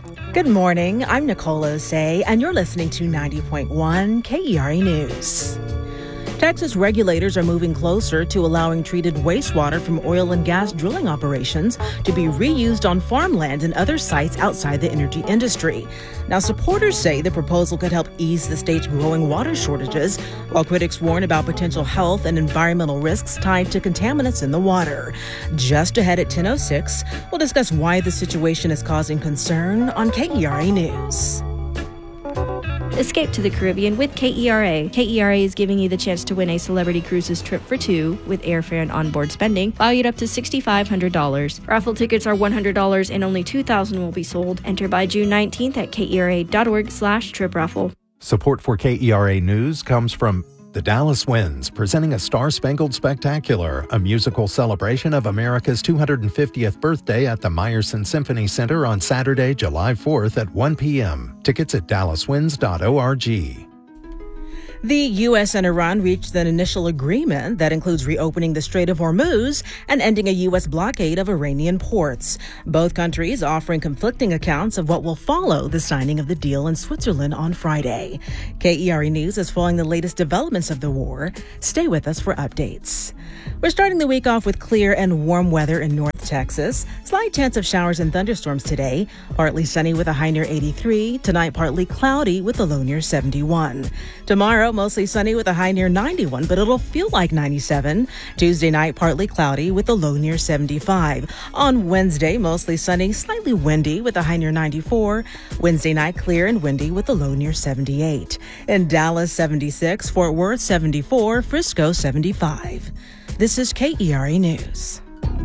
Good morning. I'm Nicole Osei, and you're listening to 90.1 KERA News. Texas regulators are moving closer to allowing treated wastewater from oil and gas drilling operations to be reused on farmland and other sites outside the energy industry. Now, supporters say the proposal could help ease the state's growing water shortages, while critics warn about potential health and environmental risks tied to contaminants in the water. Just ahead at 10:06, we'll discuss why the situation is causing concern on KERA News. Escape to the Caribbean with KERA. KERA is giving you the chance to win a Celebrity Cruises trip for two with airfare and onboard spending, valued up to $6,500. Raffle tickets are $100 and only 2,000 will be sold. Enter by June 19th at kera.org/trip-raffle. Support for KERA News comes from the Dallas Winds, presenting a Star-Spangled Spectacular, a musical celebration of America's 250th birthday at the Meyerson Symphony Center on Saturday, July 4th at 1 p.m. Tickets at dallaswinds.org. The U.S. and Iran reached an initial agreement that includes reopening the Strait of Hormuz and ending a U.S. blockade of Iranian ports. Both countries offering conflicting accounts of what will follow the signing of the deal in Switzerland on Friday. KERA News is following the latest developments of the war. Stay with us for updates. We're starting the week off with clear and warm weather in North Texas. Slight chance of showers and thunderstorms today. Partly sunny with a high near 83. Tonight, partly cloudy with a low near 71. Tomorrow, mostly sunny with a high near 91, but it'll feel like 97. Tuesday night, partly cloudy with a low near 75. On Wednesday, mostly sunny, slightly windy with a high near 94. Wednesday night, clear and windy with a low near 78. In Dallas, 76. Fort Worth, 74. Frisco, 75. This is KERA News.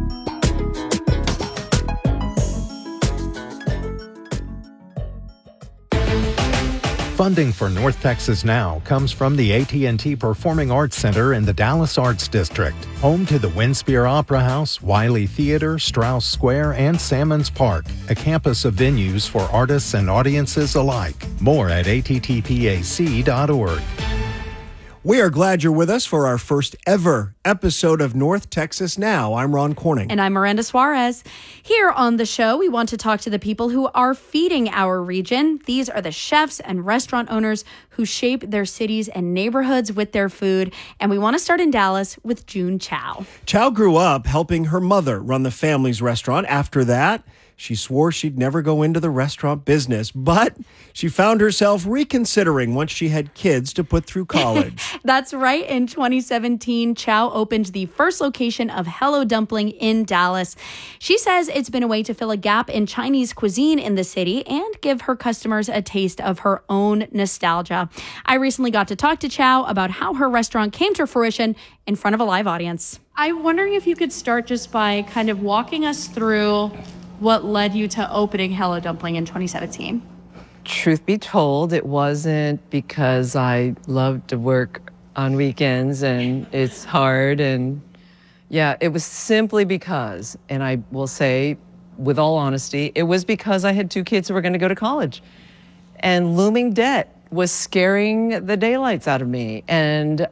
Funding for North Texas Now comes from the AT&T Performing Arts Center in the Dallas Arts District, home to the Winspear Opera House, Wiley Theater, Strauss Square, and Sammons Park, a campus of venues for artists and audiences alike. More at attpac.org. We are glad you're with us for our first ever episode of North Texas Now. I'm Ron Corning. And I'm Miranda Suarez. Here on the show, we want to talk to the people who are feeding our region. These are the chefs and restaurant owners who shape their cities and neighborhoods with their food. And we want to start in Dallas with June Chow. Chow grew up helping her mother run the family's restaurant. After that, she swore she'd never go into the restaurant business, but she found herself reconsidering once she had kids to put through college. That's right. In 2017, Chow opened the first location of Hello Dumpling in Dallas. She says it's been a way to fill a gap in Chinese cuisine in the city and give her customers a taste of her own nostalgia. I recently got to talk to Chow about how her restaurant came to fruition in front of a live audience. I'm wondering if you could start just by kind of walking us through what led you to opening Hello Dumpling in 2017? Truth be told, it wasn't because I love to work on weekends and it's hard. And yeah, it was simply because, and I will say with all honesty, it was because I had two kids who were going to go to college. And looming debt was scaring the daylights out of me. And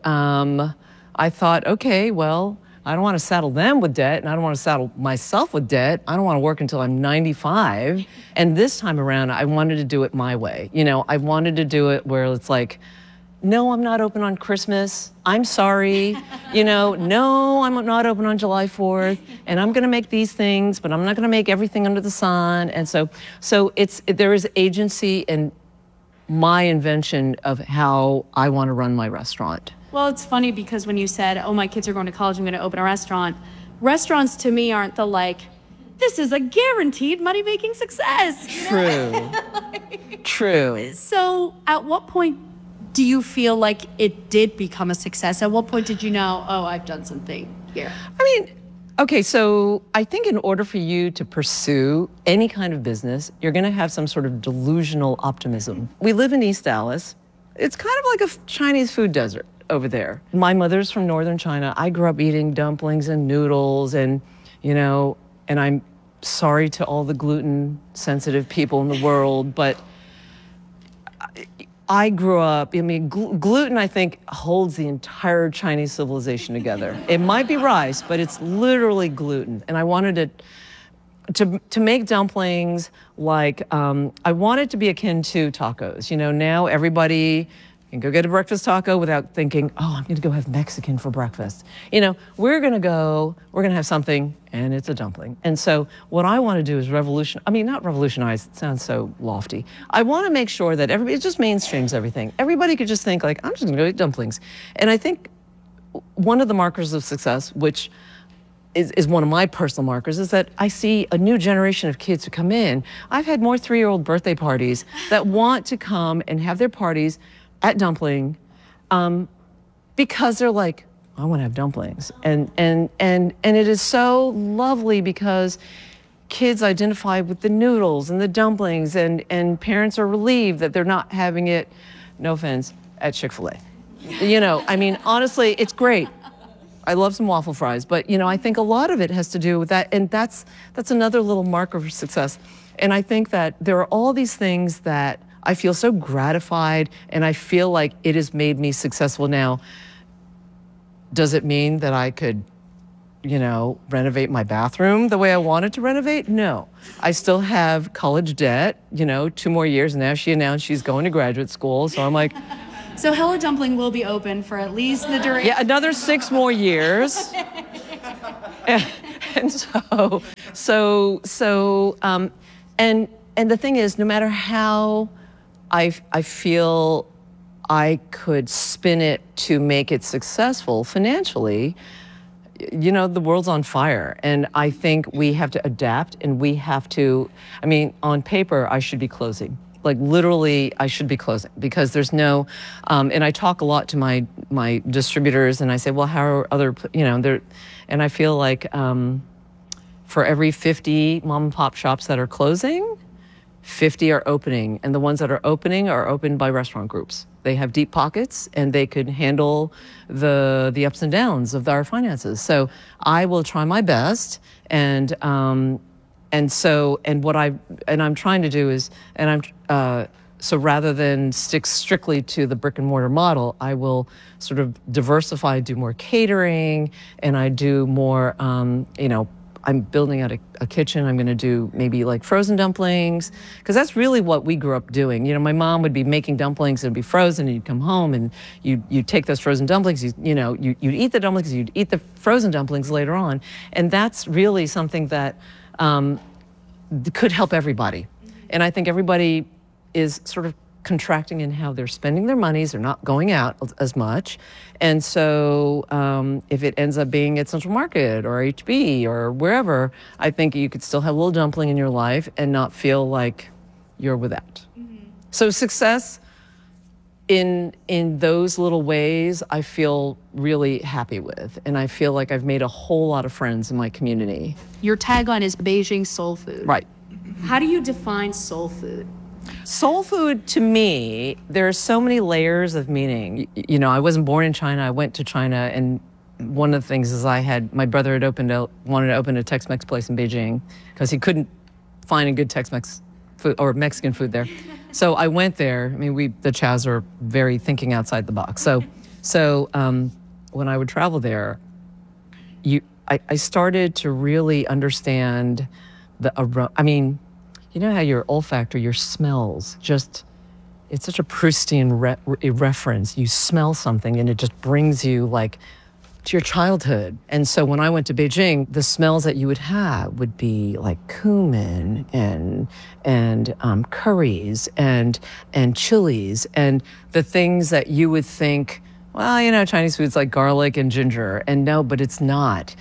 I thought, okay, well, I don't want to saddle them with debt, and I don't want to saddle myself with debt. I don't want to work until I'm 95. And this time around, I wanted to do it my way. You know, I wanted to do it where it's like, no, I'm not open on Christmas. I'm sorry. No, I'm not open on July 4th. And I'm going to make these things, but I'm not going to make everything under the sun. And so there is agency in my invention of how I want to run my restaurant. Well, it's funny because when you said, oh, my kids are going to college, I'm going to open a restaurant. Restaurants to me aren't the this is a guaranteed money-making success. True. True. So at what point do you feel like it did become a success? At what point did you know, oh, I've done something here? Okay, so I think in order for you to pursue any kind of business, you're going to have some sort of delusional optimism. We live in East Dallas. It's kind of like a Chinese food desert over there. My mother's from northern China. I grew up eating dumplings and noodles and I'm sorry to all the gluten-sensitive people in the world, but I grew up, gluten, I think, holds the entire Chinese civilization together. It might be rice, but it's literally gluten. And I wanted to to make dumplings like I want it to be akin to tacos. You know, now everybody can go get a breakfast taco without thinking, oh, I'm going to go have Mexican for breakfast. You know, we're going to have something, and it's a dumpling. And so what I want to do is not revolutionize, it sounds so lofty. I want to make sure that it just mainstreams everything. Everybody could just think like, I'm just going to go eat dumplings. And I think one of the markers of success, which is one of my personal markers, is that I see a new generation of kids who come in. I've had more 3-year-old birthday parties that want to come and have their parties at dumpling because they're like, I want to have dumplings. And it is so lovely because kids identify with the noodles and the dumplings, and parents are relieved that they're not having it, no offense, at Chick-fil-A. You know, I mean, honestly, it's great. I love some waffle fries, but you know, I think a lot of it has to do with that, and that's another little marker for success. And I think that there are all these things that I feel so gratified, and I feel like it has made me successful now. Does it mean that I could, you know, renovate my bathroom the way I wanted to renovate? No. I still have college debt, you know, 2 more years. Now she announced she's going to graduate school, so I'm like, So Hello Dumpling will be open for at least the duration. yeah, another 6 more years. And the thing is, no matter how I feel I could spin it to make it successful financially, you know, the world's on fire. And I think we have to adapt, and we have to, I mean, on paper, I should be closing. Like literally, I should be closing because there's no, and I talk a lot to my distributors, and I say, well, how are other, you know, and I feel like for every 50 mom and pop shops that are closing, 50 are opening, and the ones that are opened by restaurant groups. They have deep pockets, and they could handle the ups and downs of our finances. So I will try my best, and what I'm trying to do is, so rather than stick strictly to the brick and mortar model, I will sort of diversify, do more catering, and I do more, you know, I'm building out a kitchen. I'm going to do maybe like frozen dumplings, because that's really what we grew up doing. You know, my mom would be making dumplings and it'd be frozen, and you'd come home and you'd take those frozen dumplings, you'd eat the dumplings, you'd eat the frozen dumplings later on. And that's really something that could help everybody. And I think everybody is sort of contracting in how they're spending their monies. They're not going out as much. And so if it ends up being at Central Market or HB or wherever, I think you could still have a little dumpling in your life and not feel like you're without. Mm-hmm. So success in those little ways, I feel really happy with. And I feel like I've made a whole lot of friends in my community. Your tagline is Beijing soul food. Right. How do you define soul food? Soul food, to me, there are so many layers of meaning. You know, I wasn't born in China. I went to China, and one of the things is my brother had wanted to open a Tex-Mex place in Beijing because he couldn't find a good Tex-Mex food or Mexican food there. So I went there. I mean, the Chows are very thinking outside the box. So when I would travel there, I started to really understand the aroma. I mean, you know how your olfactory, your smells, it's such a pristine reference. You smell something and it just brings you like to your childhood. And so when I went to Beijing, the smells that you would have would be like cumin and curries and chilies, and the things that you would think, well, you know, Chinese food's like garlic and ginger. And no, but it's not.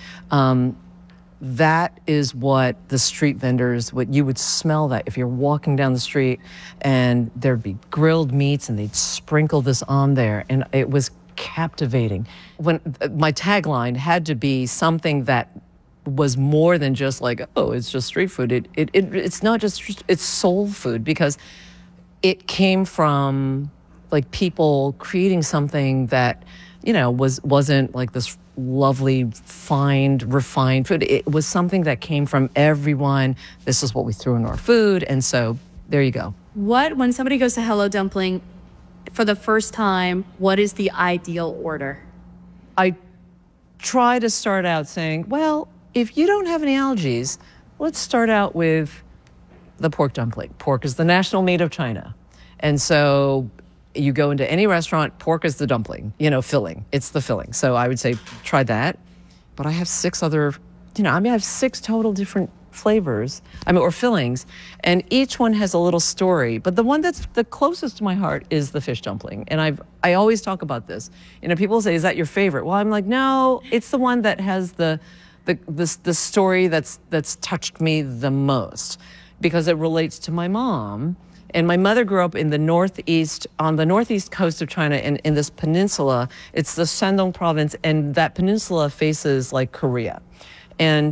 That is what the street vendors, what you would smell that if you're walking down the street, and there'd be grilled meats and they'd sprinkle this on there, and it was captivating. When my tagline had to be something that was more than just like, oh, it's just street food. It's not just, it's soul food, because it came from like people creating something that, you know, wasn't like this lovely, refined food. It was something that came from everyone. This is what we threw in our food. And so there you go. When somebody goes to Hello Dumpling for the first time, what is the ideal order? I try to start out saying, well, if you don't have any allergies, let's start out with the pork dumpling. Pork is the national meat of China. And so you go into any restaurant, pork is the dumpling, filling. It's the filling. So I would say try that. But I have 6 other, I have 6 total different flavors, or fillings, and each one has a little story. But the one that's the closest to my heart is the fish dumpling. And I always talk about this. People say, is that your favorite? Well, I'm like, no, it's the one that has the story that's touched me the most, because it relates to my mom. And my mother grew up in the northeast, on the northeast coast of China, in this peninsula. It's the Shandong province, and that peninsula faces like Korea. And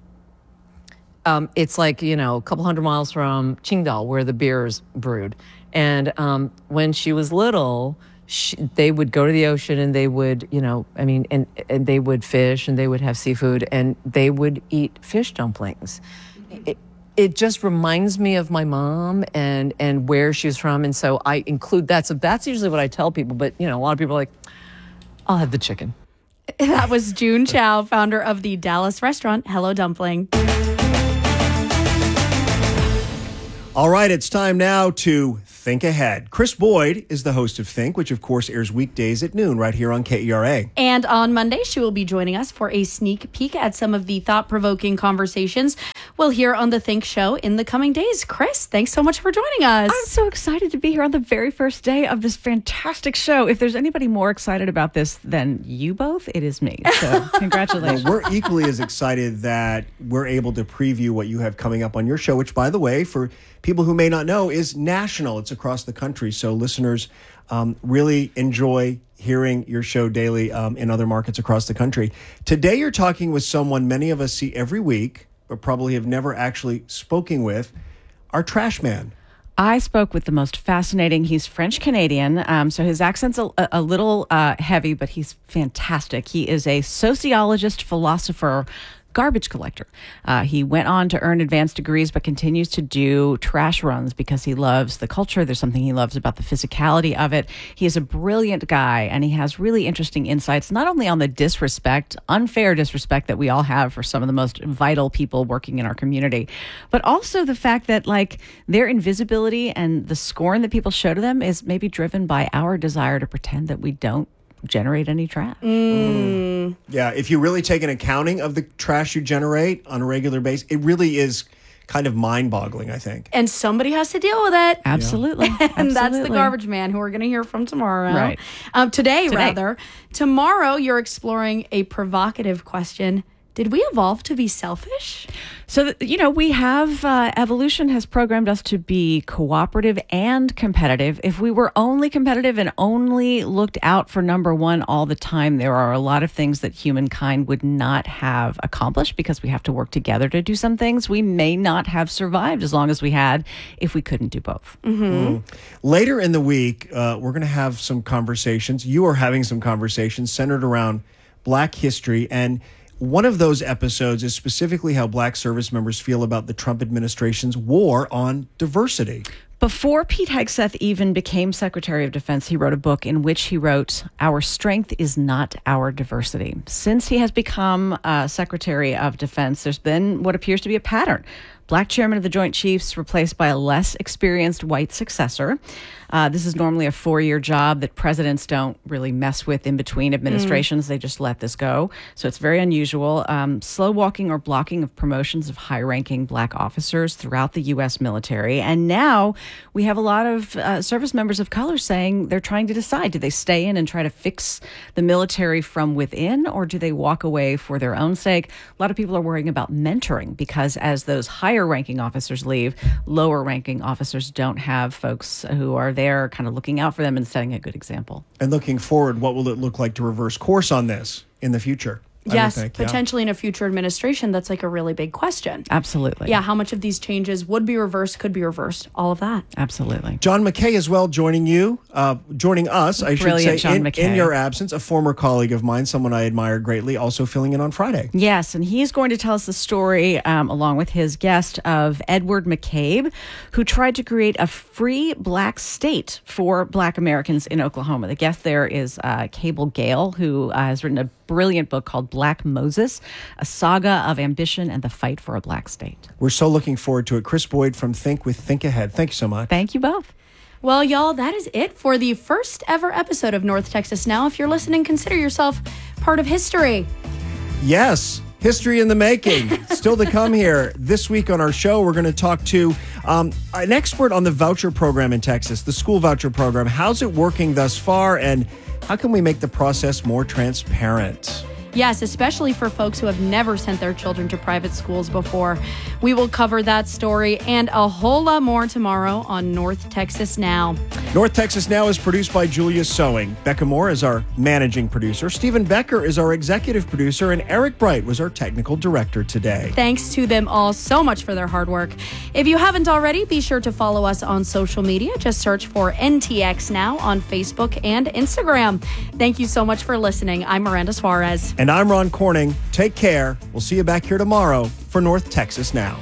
it's like, a couple hundred miles from Qingdao, where the beer is brewed. And when she was little, they would go to the ocean, and they would, and they would fish, and they would have seafood, and they would eat fish dumplings. It just reminds me of my mom and where she was from. And so I include that. So that's usually what I tell people. But, a lot of people are like, I'll have the chicken. That was June Chow, founder of the Dallas restaurant Hello Dumpling. All right, it's time now to Think Ahead. Chris Boyd is the host of Think, which of course airs weekdays at noon right here on KERA. And on Monday, she will be joining us for a sneak peek at some of the thought-provoking conversations we'll hear on the Think Show in the coming days. Chris, thanks so much for joining us. I'm so excited to be here on the very first day of this fantastic show. If there's anybody more excited about this than you both, it is me. So congratulations. Well, we're equally as excited that we're able to preview what you have coming up on your show, which, by the way, for people who may not know, is national. It's across the country. So listeners really enjoy hearing your show daily in other markets across the country. Today, you're talking with someone many of us see every week, but probably have never actually spoken with, our trash man. I spoke with the most fascinating. He's French-Canadian, so his accent's a little heavy, but he's fantastic. He is a sociologist, philosopher, garbage collector. He went on to earn advanced degrees, but continues to do trash runs because he loves the culture. There's something he loves about the physicality of it. He is a brilliant guy, and he has really interesting insights, not only on the unfair disrespect that we all have for some of the most vital people working in our community, but also the fact that their invisibility and the scorn that people show to them is maybe driven by our desire to pretend that we don't generate any trash. Yeah, if you really take an accounting of the trash you generate on a regular basis, it really is kind of mind-boggling, I think. And somebody has to deal with it. Absolutely. And that's the garbage man who we're going to hear from tomorrow. Right. Today. Tomorrow, you're exploring a provocative question. Did we evolve to be selfish? So, we have, evolution has programmed us to be cooperative and competitive. If we were only competitive and only looked out for number one all the time, there are a lot of things that humankind would not have accomplished because we have to work together to do some things. We may not have survived as long as we had if we couldn't do both. Mm-hmm. Later in the week, we're going to have some conversations. You are having some conversations centered around Black history, and one of those episodes is specifically how Black service members feel about the Trump administration's war on diversity. Before Pete Hegseth even became Secretary of Defense, he wrote a book in which he wrote, "Our strength is not our diversity." Since he has become Secretary of Defense, there's been what appears to be a pattern. Black chairman of the Joint Chiefs replaced by a less experienced white successor. This is normally a 4-year job that presidents don't really mess with in between administrations. They just let this go. So it's very unusual. Slow walking or blocking of promotions of high-ranking Black officers throughout the U.S. military. And now we have a lot of service members of color saying they're trying to decide, do they stay in and try to fix the military from within, or do they walk away for their own sake? A lot of people are worrying about mentoring because as those higher-ranking officers leave, lower-ranking officers don't have folks who are there kind of looking out for them and setting a good example. And looking forward, what will it look like to reverse course on this in the future? Yes, potentially in a future administration, that's a really big question. Absolutely. Yeah, how much of these changes would be reversed, could be reversed, all of that. Absolutely. John McKay as well joining us, I should say, John McKay. In your absence, a former colleague of mine, someone I admire greatly, also filling in on Friday. Yes, and he's going to tell us the story, along with his guest, of Edward McCabe, who tried to create a free Black state for Black Americans in Oklahoma. The guest there is Cable Gale, who has written a brilliant book called Black Moses, a saga of ambition and the fight for a black state. We're so looking forward to it. Chris Boyd from Think with Think Ahead. Thank you so much. Thank you both. Well, y'all, that is it for the first ever episode of North Texas Now. If you're listening, consider yourself part of history. Yes, history in the making. Still to come here. This week on our show, we're going to talk to an expert on the voucher program in Texas, the school voucher program. How's it working thus far, and how can we make the process more transparent? Yes, especially for folks who have never sent their children to private schools before. We will cover that story and a whole lot more tomorrow on North Texas Now. North Texas Now is produced by Julia Sewing. Becca Moore is our managing producer. Stephen Becker is our executive producer. And Eric Bright was our technical director today. Thanks to them all so much for their hard work. If you haven't already, be sure to follow us on social media. Just search for NTX Now on Facebook and Instagram. Thank you so much for listening. I'm Miranda Suarez. And I'm Ron Corning. Take care. We'll see you back here tomorrow for North Texas Now.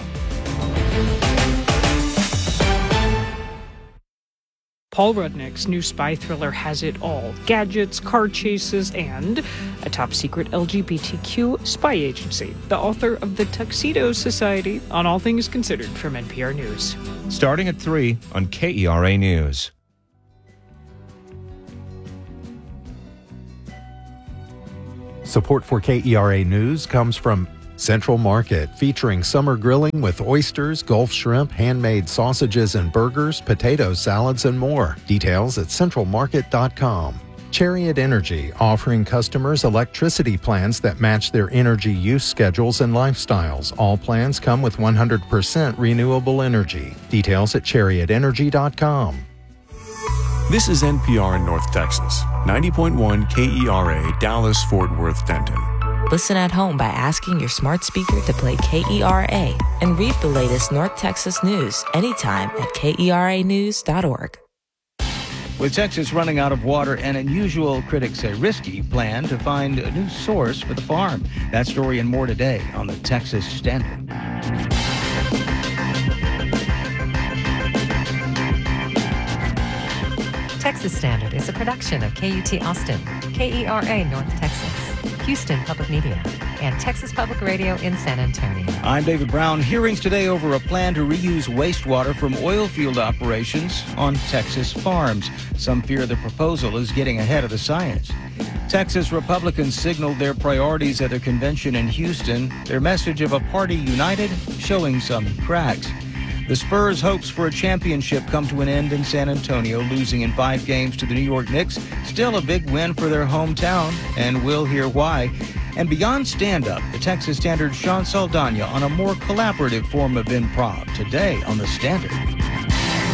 Paul Rudnick's new spy thriller has it all: gadgets, car chases, and a top-secret LGBTQ spy agency. The author of The Tuxedo Society on All Things Considered from NPR News. Starting at 3 on KERA News. Support for KERA News comes from Central Market, featuring summer grilling with oysters, Gulf shrimp, handmade sausages and burgers, potato salads, and more. Details at centralmarket.com. Chariot Energy, offering customers electricity plans that match their energy use schedules and lifestyles. All plans come with 100% renewable energy. Details at chariotenergy.com. This is NPR in North Texas, 90.1 KERA, Dallas, Fort Worth, Denton. Listen at home by asking your smart speaker to play KERA and read the latest North Texas news anytime at KERAnews.org. With Texas running out of water, an unusual, critics say risky, plan to find a new source for the farm. That story and more today on the Texas Standard. Texas Standard is a production of KUT Austin, KERA North Texas, Houston Public Media, and Texas Public Radio in San Antonio. I'm David Brown. Hearings today over a plan to reuse wastewater from oil field operations on Texas farms. Some fear the proposal is getting ahead of the science. Texas Republicans signaled their priorities at their convention in Houston, their message of a party united showing some cracks. The Spurs' hopes for a championship come to an end in San Antonio, losing in 5 games to the New York Knicks. Still a big win for their hometown, and we'll hear why. And beyond stand-up, the Texas Standard's Sean Saldana on a more collaborative form of improv today on The Standard.